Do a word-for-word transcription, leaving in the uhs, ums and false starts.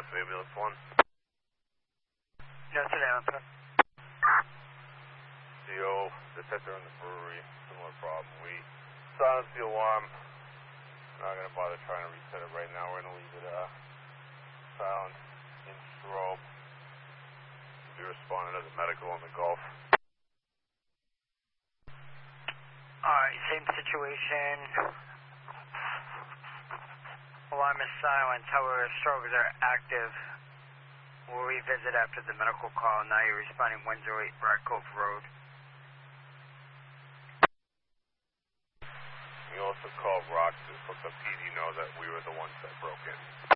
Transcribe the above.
North Ambulance one. North Ambulance. C O, detector in the brewery, similar problem. We silenced the alarm. Not going to bother trying to reset it right now. We're going to leave it uh, silent in strobe. We'll be responding to the medical on the Gulf. Alright, same situation. Alarm is silent, however, strobes are active. We'll revisit after the medical call. Now you're responding one oh eight Rock Cove Road. You also called Roxas, let the P D know that we were the ones that broke in.